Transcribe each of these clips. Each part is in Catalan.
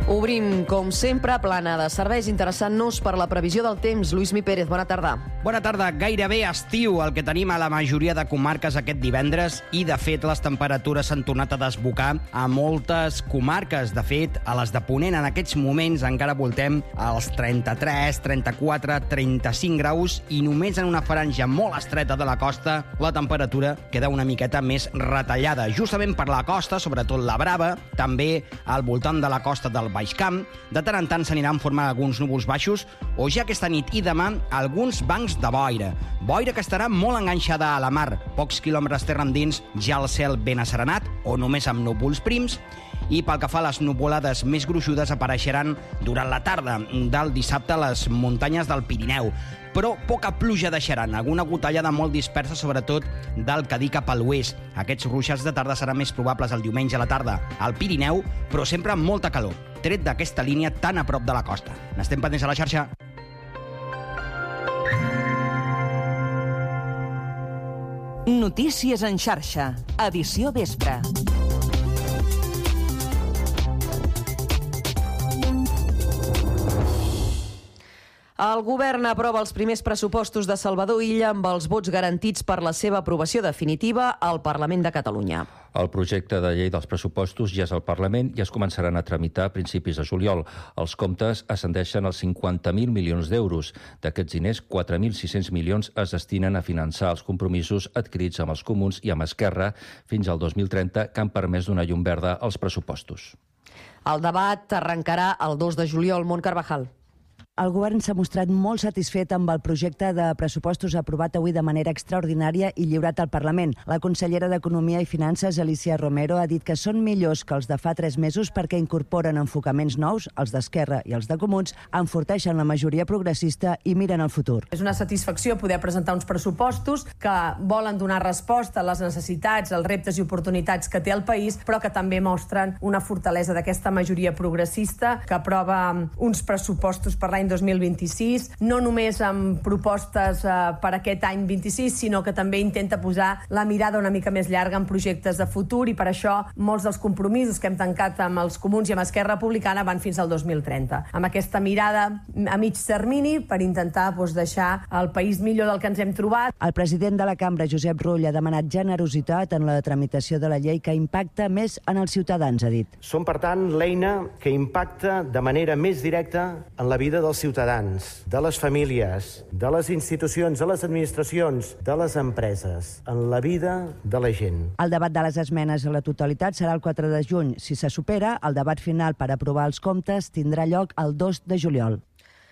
Obrim, com sempre, plana de serveis, interessant-nos per la previsió del temps. Lluís Pérez, bona tarda. Bona tarda. Gairebé estiu el que tenim a la majoria de comarques aquest divendres i, de fet, les temperatures s'han tornat a desbocar a moltes comarques. De fet, a les de Ponent en aquests moments encara voltem als 33, 34, 35 graus i només en una franja molt estreta de la costa la temperatura queda una miqueta més retallada. Justament per la costa, sobretot la Brava, també al voltant de la costa del Baix Camp, de tant en tant s'aniran formant alguns núvols baixos o ja aquesta nit i demà alguns bancs de boira. Boira que estarà molt enganxada a la mar, pocs quilòmetres terra endins, ja el cel ben asserenat o només amb núvols prims, i pel que fa a les nuvolades més gruixudes apareixeran durant la tarda del dissabte a les muntanyes del Pirineu. Però poca pluja deixaran, alguna gotellada molt dispersa, sobretot del Cadí cap a l'oest. Aquests ruixats de tarda seran més probables el diumenge a la tarda al Pirineu, però sempre amb molta calor, tret d'aquesta línia tan a prop de la costa. N'estem pendents a la xarxa. Notícies en xarxa, edició vespre. El govern aprova els primers pressupostos de Salvador Illa amb els vots garantits per la seva aprovació definitiva al Parlament de Catalunya. El projecte de llei dels pressupostos ja és al Parlament i es començaran a tramitar a principis de juliol. Els comptes ascendeixen als 50.000 milions d'euros. D'aquests diners, 4.600 milions es destinen a finançar els compromisos adquirits amb els comuns i amb Esquerra fins al 2030, que han permès donar llum verda als pressupostos. El debat arrencarà el 2 de juliol. Mont Carvajal. El govern s'ha mostrat molt satisfet amb el projecte de pressupostos aprovat avui de manera extraordinària i lliurat al Parlament. La consellera d'Economia i Finances, Alicia Romero, ha dit que són millors que els de fa 3 mesos perquè incorporen enfocaments nous, els d'Esquerra i els de Comuns, enforteixen la majoria progressista i miren al futur. És una satisfacció poder presentar uns pressupostos que volen donar resposta a les necessitats, als reptes i oportunitats que té el país, però que també mostren una fortalesa d'aquesta majoria progressista que aprova uns pressupostos per l'any 2026, no només amb propostes per aquest any 26, sinó que també intenta posar la mirada una mica més llarga en projectes de futur i per això molts dels compromisos que hem tancat amb els comuns i amb Esquerra Republicana van fins al 2030. Amb aquesta mirada a mig termini per intentar deixar el país millor del que ens hem trobat. El president de la Cambra, Josep Rull, ha demanat generositat en la tramitació de la llei que impacta més en els ciutadans, ha dit. Són, per tant, l'eina que impacta de manera més directa en la vida dels ciutadans, de les famílies, de les institucions, de les administracions, de les empreses, en la vida de la gent. El debat de les esmenes a la totalitat serà el 4 de juny. Si se supera, el debat final per aprovar els comptes tindrà lloc el 2 de juliol.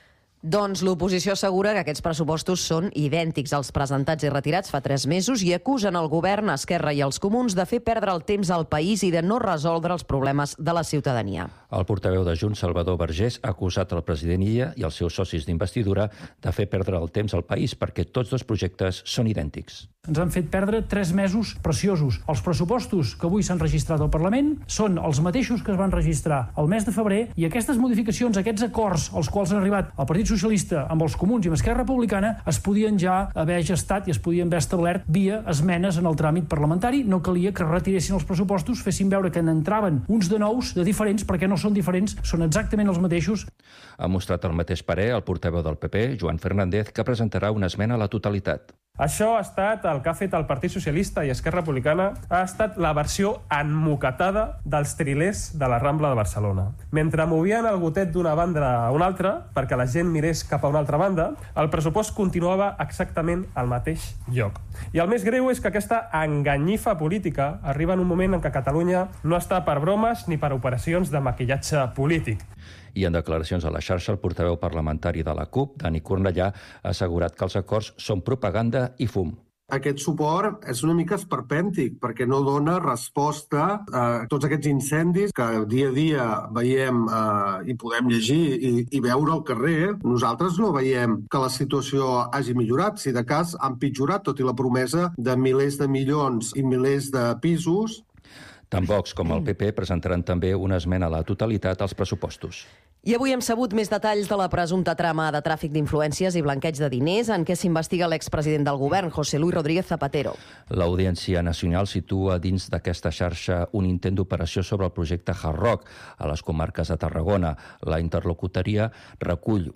Doncs l'oposició assegura que aquests pressupostos són idèntics als presentats i retirats fa 3 mesos i acusen el govern, Esquerra i els comuns de fer perdre el temps al país i de no resoldre els problemes de la ciutadania. El portaveu de Junts, Salvador Vergés, ha acusat el president Illa i els seus socis d'investidura de fer perdre el temps al país perquè tots dos projectes són idèntics. Ens han fet perdre 3 mesos preciosos. Els pressupostos que avui s'han registrat al Parlament són els mateixos que es van registrar el mes de febrer i aquestes modificacions, aquests acords als quals han arribat el Partit Socialista amb els comuns i amb Esquerra Republicana es podien ja haver gestat i es podien haver establert via esmenes en el tràmit parlamentari. No calia que retiressin els pressupostos, fessin veure que n'entraven uns de nous, de diferents, perquè no són diferents, són exactament els mateixos. Ha mostrat el mateix parer el portaveu del PP, Joan Fernández, que presentarà una esmena a la totalitat. Això ha estat el que ha fet el Partit Socialista i Esquerra Republicana, ha estat la versió emmoquetada dels trilers de la Rambla de Barcelona. Mentre movien el gotet d'una banda a una altra, perquè la gent mirés cap a una altra banda, el pressupost continuava exactament al mateix lloc. I el més greu és que aquesta enganyifa política arriba en un moment en què Catalunya no està per bromes ni per operacions de maquillatge polític. I en declaracions a la xarxa, el portaveu parlamentari de la CUP, Dani Cornellà, ha assegurat que els acords són propaganda i fum. Aquest suport és una mica esperpèntic perquè no dona resposta a tots aquests incendis que dia a dia veiem i podem llegir i veure al carrer. Nosaltres no veiem que la situació hagi millorat, si de cas ha empitjorat, tot i la promesa de milers de milions i milers de pisos. Tant Vox com el PP presentaran també una esmena a la totalitat als pressupostos. I avui hem sabut més detalls de la presumpta trama de tràfic d'influències i blanqueig de diners en què s'investiga l'expresident del govern, José Luis Rodríguez Zapatero. L'Audiència Nacional situa dins d'aquesta xarxa un intent d'operació sobre el projecte Hard Rock a les comarques de Tarragona. La interlocutoria recull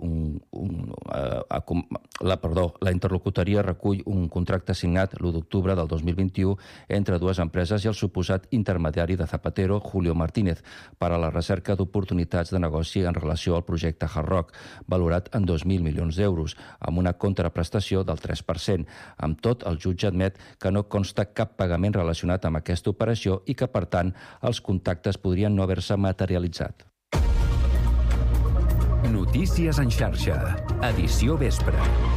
un contracte signat l'1 d'octubre del 2021 entre dues empreses i el suposat intermediari de Zapatero, Julio Martínez, per a la recerca d'oportunitats de negoci en relació al projecte Hard Rock, valorat en 2.000 milions d'euros, amb una contraprestació del 3%. Amb tot, el jutge admet que no consta cap pagament relacionat amb aquesta operació i que, per tant, els contactes podrien no haver-se materialitzat. Notícies en xarxa. Edició vespre.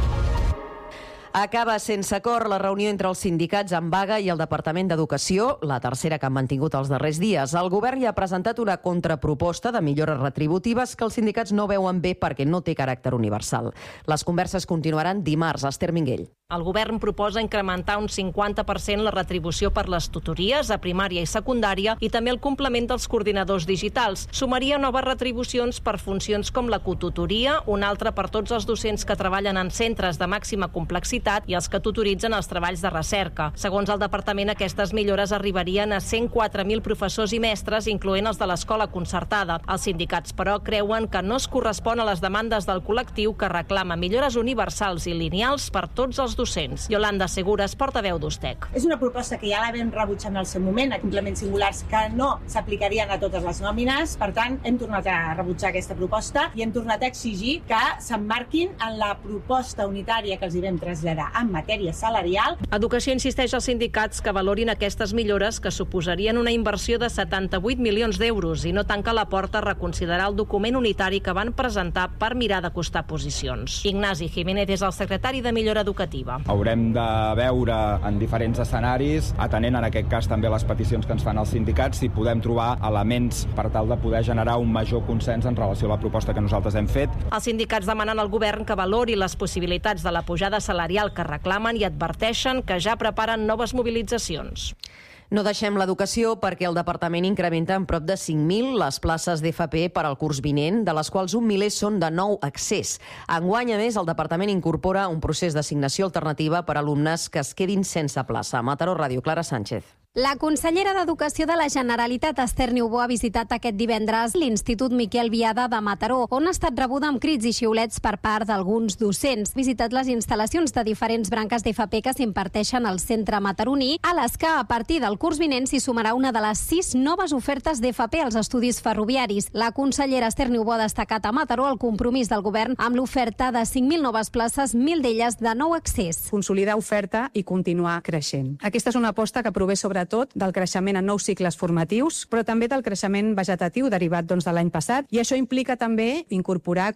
Acaba sense acord la reunió entre els sindicats en vaga i el Departament d'Educació, la tercera que han mantingut els darrers dies. El govern ja ha presentat una contraproposta de millores retributives que els sindicats no veuen bé perquè no té caràcter universal. Les converses continuaran dimarts. Esther Minguell. El govern proposa incrementar un 50% la retribució per les tutories a primària i secundària i també el complement dels coordinadors digitals. Sumaria noves retribucions per funcions com la cotutoria, una altra per tots els docents que treballen en centres de màxima complexitat i els que tutoritzen els treballs de recerca. Segons el departament, aquestes millores arribarien a 104.000 professors i mestres, incloent els de l'escola concertada. Els sindicats, però, creuen que no es correspon a les demandes del col·lectiu que reclama millores universals i lineals per tots els docents. Yolanda Segures, portaveu d'Ustec. És una proposta que ja la vam rebutjar en el seu moment, a complements singulars que no s'aplicarien a totes les nòmines. Per tant, hem tornat a rebutjar aquesta proposta i hem tornat a exigir que s'emmarquin en la proposta unitària que els hi vam traslladar en matèria salarial. Educació insisteix als sindicats que valorin aquestes millores que suposarien una inversió de 78 milions d'euros i no tanca la porta a reconsiderar el document unitari que van presentar per mirar d'acostar posicions. Ignasi Jiménez és el secretari de Millora Educativa. Haurem de veure en diferents escenaris, atenent en aquest cas també les peticions que ens fan els sindicats, si podem trobar elements per tal de poder generar un major consens en relació a la proposta que nosaltres hem fet. Els sindicats demanen al govern que valori les possibilitats de la pujada salarial que reclamen i adverteixen que ja preparen noves mobilitzacions. No deixem l'educació perquè el departament incrementa en prop de 5.000 les places d'FP per al curs vinent, de les quals un miler són de nou accés. Enguany, a més, el departament incorpora un procés d'assignació alternativa per a alumnes que es quedin sense plaça. Mataró Ràdio, Clara Sánchez. La consellera d'Educació de la Generalitat, Esther Niubó, ha visitat aquest divendres l'Institut Miquel Biada de Mataró, on ha estat rebuda amb crits i xiulets per part d'alguns docents. Ha visitat les instal·lacions de diferents branques d'FP que s'imparteixen al centre mataroní, a les que, a partir del curs vinent, s'hi sumarà una de les 6 noves ofertes d'FP als estudis ferroviaris. La consellera Esther Niubó ha destacat a Mataró el compromís del govern amb l'oferta de 5.000 noves places, 1.000 d'elles de nou accés. Consolidar oferta i continuar creixent. Aquesta és una aposta que prové sobretot del creixement en nous cicles formatius, però també del creixement vegetatiu derivat de l'any passat, i això implica també incorporar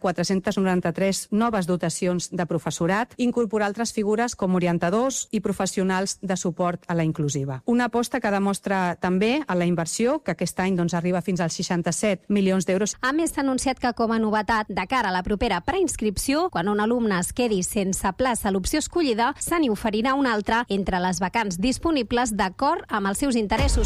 493 noves dotacions de professorat, incorporar altres figures com orientadors i professionals de suport a la inclusiva. Una aposta que demostra també a la inversió, que aquest any arriba fins als 67 milions d'euros. A més, s'ha anunciat que, com a novetat, de cara a la propera preinscripció, quan un alumne es quedi sense plaça a l'opció escollida, se n'hi oferirà una altra entre les vacants disponibles d'acord amb els seus interessos.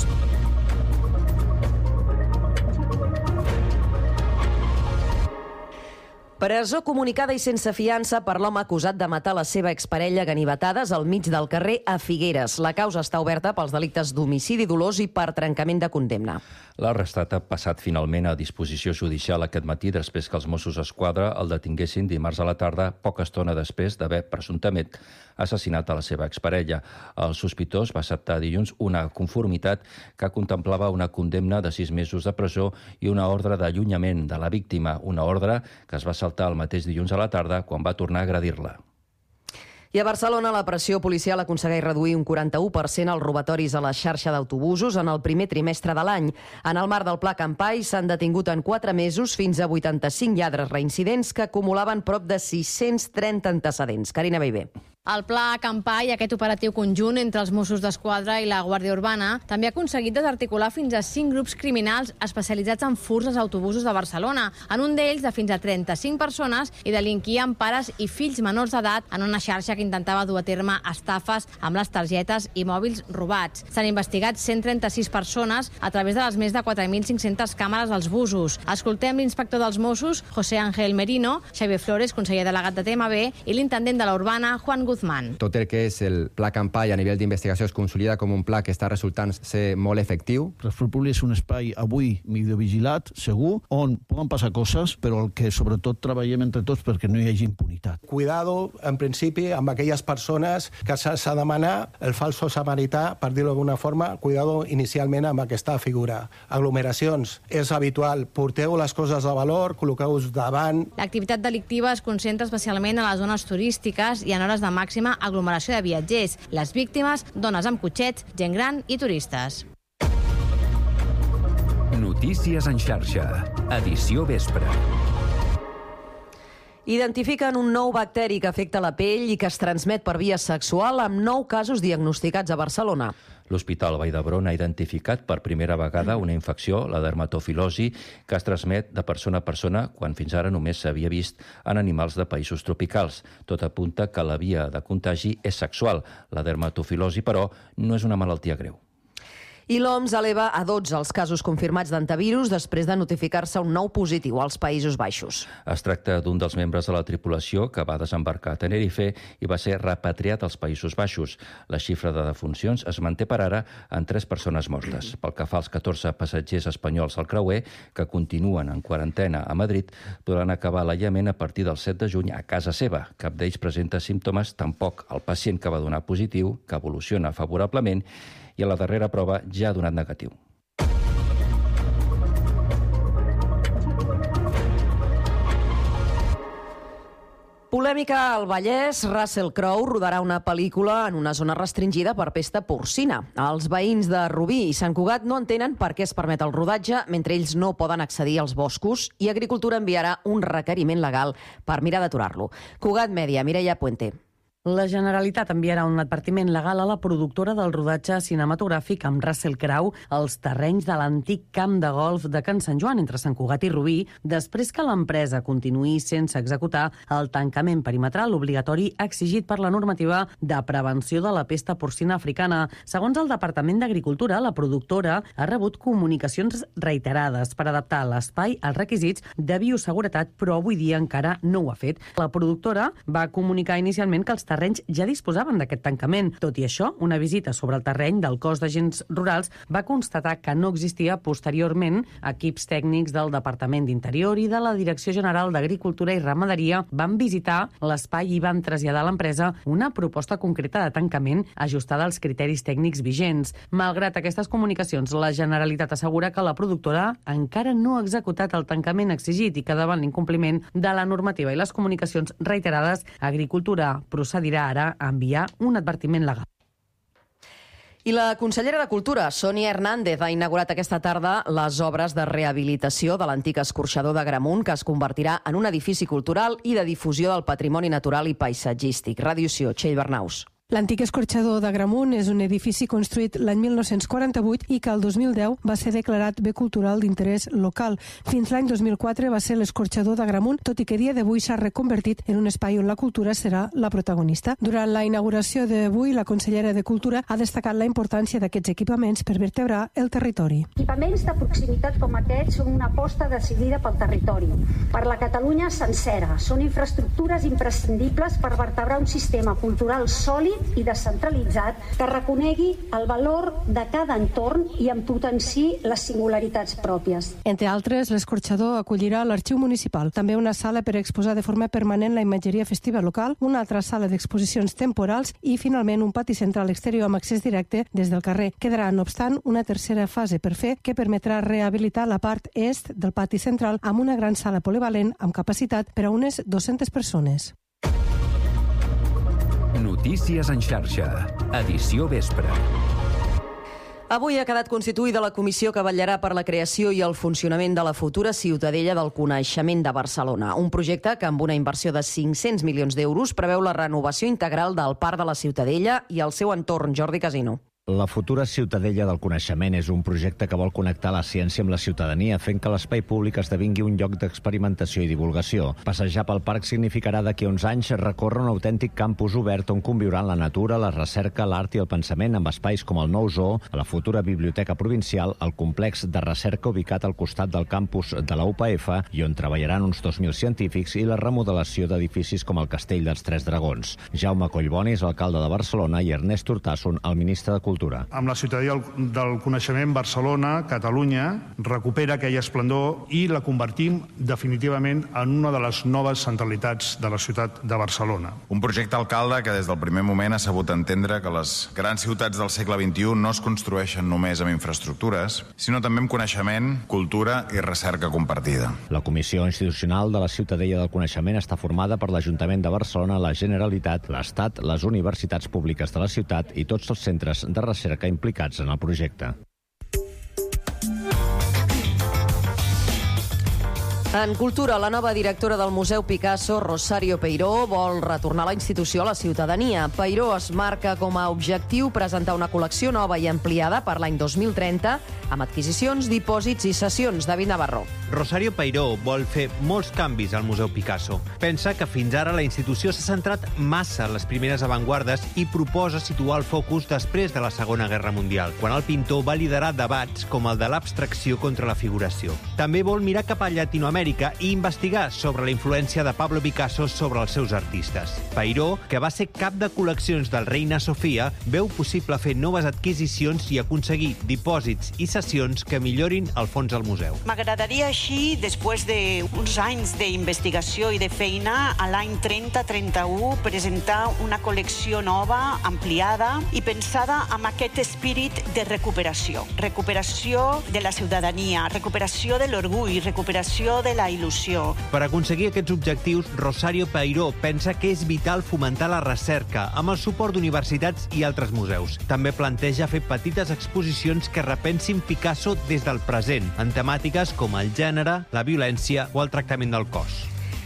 Presó comunicada i sense fiança per l'home acusat de matar la seva exparella a ganivetades al mig del carrer a Figueres. La causa està oberta pels delictes d'homicidi dolós i per trencament de condemna. L'arrestat ha passat finalment a disposició judicial aquest matí després que els Mossos d'Esquadra el detinguessin dimarts a la tarda, poca estona després d'haver presumptament assassinat a la seva exparella. El sospitós va acceptar dilluns una conformitat que contemplava una condemna de 6 mesos de presó i una ordre d'allunyament de la víctima, una ordre que es va saltar el mateix dilluns a la tarda quan va tornar a agredir-la. I a Barcelona la pressió policial aconsegueix reduir un 41% els robatoris a la xarxa d'autobusos en el primer trimestre de l'any. En el marc del Pla Campai s'han detingut en 4 mesos fins a 85 lladres reincidents que acumulaven prop de 630 antecedents. Carina Beiber. El pla Campai, aquest operatiu conjunt entre els Mossos d'Esquadra i la Guàrdia Urbana, també ha aconseguit desarticular fins a 5 grups criminals especialitzats en furts als autobusos de Barcelona. En un d'ells, de fins a 35 persones, i delinquien pares i fills menors d'edat en una xarxa que intentava dur a terme estafes amb les targetes i mòbils robats. S'han investigat 136 persones a través de les més de 4.500 càmeres als busos. Escoltem l'inspector dels Mossos, José Ángel Merino, Xavier Flores, conseller delegat de TMB, i l'intendent de la Urbana, Juan Guzmán. Tot el que és el pla Campai a nivell d'investigació es consolida com un pla que està resultant ser molt efectiu. L'espai públic és un espai avui videovigilat, segur, on poden passar coses, però el que sobretot treballem entre tots perquè no hi hagi impunitat. Cuidado, en principi, amb aquelles persones que s'ha de demanar el falso samarità, per dir-ho d'alguna forma, cuidado inicialment amb aquesta figura. Aglomeracions, és habitual, porteu les coses de valor, col·loqueu-vos davant. L'activitat delictiva es concentra especialment a les zones turístiques i en hores de màxima aglomeració de viatgers. Les víctimes, dones amb cotxets, gent gran i turistes. Notícies en xarxa. Edició vespre. Identifiquen un nou bacteri que afecta la pell i que es transmet per via sexual amb 9 casos diagnosticats a Barcelona. L'Hospital Vall d'Hebron ha identificat per primera vegada una infecció, la dermatofilosi, que es transmet de persona a persona quan fins ara només s'havia vist en animals de països tropicals. Tot apunta que la via de contagi és sexual. La dermatofilosi, però, no és una malaltia greu. I l'OMS eleva a 12 els casos confirmats d'antivirus després de notificar-se un nou positiu als Països Baixos. Es tracta d'un dels membres de la tripulació que va desembarcar a Tenerife i va ser repatriat als Països Baixos. La xifra de defuncions es manté per ara en 3 persones mortes. Pel que fa als 14 passatgers espanyols al creuer, que continuen en quarantena a Madrid, podran acabar l'aïllament a partir del 7 de juny a casa seva. Cap d'ells presenta símptomes, tampoc el pacient que va donar positiu, que evoluciona favorablement, i a la darrera prova ja ha donat negatiu. Polèmica al Vallès, Russell Crowe rodarà una pel·lícula en una zona restringida per pesta porcina. Els veïns de Rubí i Sant Cugat no entenen per què es permet el rodatge mentre ells no poden accedir als boscos, i Agricultura enviarà un requeriment legal per mirar d'aturar-lo. Cugat Mèdia, Mireia Puente. La Generalitat enviarà un advertiment legal a la productora del rodatge cinematogràfic amb Russell Crowe als terrenys de l'antic camp de golf de Can Sant Joan, entre Sant Cugat i Rubí, després que l'empresa continuï sense executar el tancament perimetral obligatori exigit per la normativa de prevenció de la pesta porcina africana. Segons el Departament d'Agricultura, la productora ha rebut comunicacions reiterades per adaptar l'espai als requisits de bioseguretat, però avui dia encara no ho ha fet. La productora va comunicar inicialment que els terrenys ja disposaven d'aquest tancament. Tot i això, una visita sobre el terreny del cos d'agents rurals va constatar que no existia posteriorment. Equips tècnics del Departament d'Interior i de la Direcció General d'Agricultura i Ramaderia van visitar l'espai i van traslladar a l'empresa una proposta concreta de tancament ajustada als criteris tècnics vigents. Malgrat aquestes comunicacions, la Generalitat assegura que la productora encara no ha executat el tancament exigit i que davant l'incompliment de la normativa i les comunicacions reiterades, Agricultura procedirà ara a enviar un advertiment legal. I la consellera de Cultura, Sònia Hernández, ha inaugurat aquesta tarda les obres de rehabilitació de l'antic escorxador d'Agramunt, que es convertirà en un edifici cultural i de difusió del patrimoni natural i paisatgístic. Ràdio Sió, Txell Bernaus. L'antic escorxador d'Agramunt és un edifici construït l'any 1948 i que el 2010 va ser declarat bé cultural d'interès local. Fins l'any 2004 va ser l'escorxador d'Agramunt, tot i que a dia d'avui s'ha reconvertit en un espai on la cultura serà la protagonista. Durant la inauguració d'avui, la consellera de Cultura ha destacat la importància d'aquests equipaments per vertebrar el territori. Equipaments de proximitat com aquests són una aposta decidida pel territori, per la Catalunya sencera. Són infraestructures imprescindibles per vertebrar un sistema cultural sòlid i descentralitzat que reconegui el valor de cada entorn i en potenciï les singularitats pròpies. Entre altres, l'escorxador acollirà l'Arxiu Municipal, també una sala per exposar de forma permanent la imatgeria festiva local, una altra sala d'exposicions temporals i, finalment, un pati central exterior amb accés directe des del carrer. Quedarà, no obstant, una tercera fase per fer que permetrà rehabilitar la part est del pati central amb una gran sala polivalent amb capacitat per a unes 200 persones. Notícies en xarxa. Edició vespre. Avui ha quedat constituïda la comissió que vetllarà per la creació i el funcionament de la futura Ciutadella del Coneixement de Barcelona. Un projecte que, amb una inversió de 500 milions d'euros, preveu la renovació integral del Parc de la Ciutadella i el seu entorn. Jordi Casino. La futura Ciutadella del Coneixement és un projecte que vol connectar la ciència amb la ciutadania, fent que l'espai públic esdevingui un lloc d'experimentació i divulgació. Passejar pel parc significarà d'aquí a uns anys recórrer un autèntic campus obert on conviuran la natura, la recerca, l'art i el pensament amb espais com el nou zoo, la futura Biblioteca Provincial, el complex de recerca ubicat al costat del campus de la UPF i on treballaran uns 2.000 científics, i la remodelació d'edificis com el Castell dels Tres Dragons. Jaume Collboni és l'alcalde de Barcelona i Ernest Urtasun, el ministre de Cultura. Amb la Ciutadella del Coneixement, Barcelona, Catalunya, recupera aquell esplendor i la convertim definitivament en una de les noves centralitats de la ciutat de Barcelona. Un projecte, alcalde, que des del primer moment ha sabut entendre que les grans ciutats del segle XXI no es construeixen només amb infraestructures, sinó també amb coneixement, cultura i recerca compartida. La Comissió Institucional de la Ciutadella del Coneixement està formada per l'Ajuntament de Barcelona, la Generalitat, l'Estat, les universitats públiques de la ciutat i tots els centres de recerca implicats en el projecte. En cultura, la nova directora del Museu Picasso, Rosario Peiró, vol retornar la institució a la ciutadania. Peiró es marca com a objectiu presentar una col·lecció nova i ampliada per l'any 2030 amb adquisicions, dipòsits i sessions. David Navarro. Rosario Peiró vol fer molts canvis al Museu Picasso. Pensa que fins ara la institució s'ha centrat massa en les primeres avantguardes i proposa situar el focus després de la Segona Guerra Mundial, quan el pintor va liderar debats com el de l'abstracció contra la figuració. També vol mirar cap a Llatinoamèrica i investigar sobre la influència de Pablo Picasso sobre els seus artistes. Peiró, que va ser cap de col·leccions del Reina Sofia, veu possible fer noves adquisicions i aconseguir dipòsits i sessions que millorin el fons del museu. M'agradaria així, després d'uns anys d'investigació i de feina, a l'any 30-31 presentar una col·lecció nova, ampliada i pensada amb aquest espírit de recuperació. Recuperació de la ciutadania, recuperació de l'orgull, recuperació de la il·lusió. Per aconseguir aquests objectius, Rosario Peiró pensa que és vital fomentar la recerca amb el suport d'universitats i altres museus. També planteja fer petites exposicions que repensin Picasso des del present, en temàtiques com el gènere, la violència o el tractament del cos.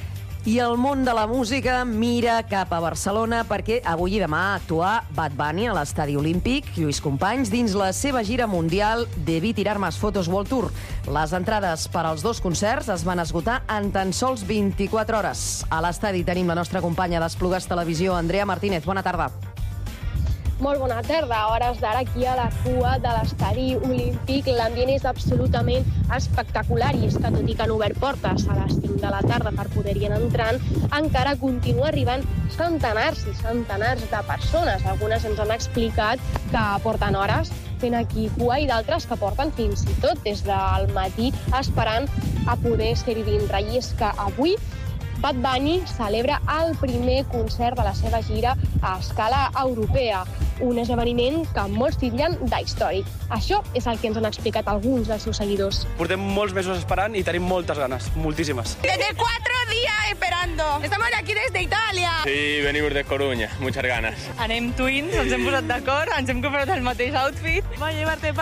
I el món de la música mira cap a Barcelona perquè avui i demà actua Bad Bunny a l'Estadi Olímpic. Lluís Companys, dins la seva gira mundial Debí tirar más fotos World Tour. Les entrades per als dos concerts es van esgotar en tan sols 24 hores. A l'estadi tenim la nostra companya d'Esplugues Televisió, Andrea Martínez. Bona tarda. Molt bona tarda. A hores d'ara, aquí a la cua de l'Estadi Olímpic, l'ambient és absolutament espectacular i és que, tot i que han obert portes a les 5 de la tarda per poder-hi anar entrant, encara continua arribant centenars i centenars de persones. Algunes ens han explicat que porten hores fent aquí cua i d'altres que porten fins i tot des del matí esperant a poder ser-hi dintre. I és que avui Bad Bunny celebra el primer concert de la seva gira a escala europea, un esdeveniment que molts titllen d'històric. Això és el que ens han explicat alguns dels seus seguidors. Portem molts mesos esperant i tenim moltes ganes, moltíssimes. Desde 4 días esperando. Estamos aquí desde Italia. Sí, venimos de Coruña, muchas ganas. Anem twins, ens hem posat d'acord, ens hem comprat el mateix outfit. Va llevarte